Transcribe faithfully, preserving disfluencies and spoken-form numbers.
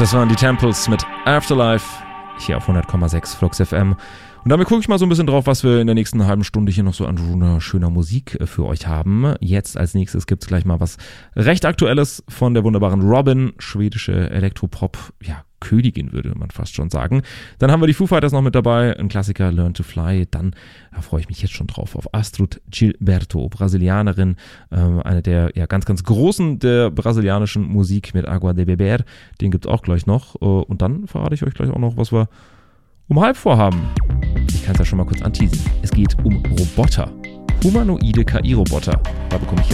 Das waren die Temples mit Afterlife, hier auf hundert Komma sechs Flux F M. Und damit gucke ich mal so ein bisschen drauf, was wir in der nächsten halben Stunde hier noch so an wunderschöner Musik für euch haben. Jetzt als nächstes gibt es gleich mal was recht Aktuelles von der wunderbaren Robin, schwedische Elektropop, ja, Königin würde man fast schon sagen. Dann haben wir die Foo Fighters noch mit dabei, ein Klassiker, Learn to Fly. Dann, da freue ich mich jetzt schon drauf, auf Astrud Gilberto, Brasilianerin, äh, eine der ja, ganz, ganz großen der brasilianischen Musik mit Agua de Beber. Den gibt es auch gleich noch. Und dann verrate ich euch gleich auch noch, was wir um halb vorhaben. Ich kann es ja schon mal kurz anteasen. Es geht um Roboter. Humanoide K I-Roboter. Da bekomme ich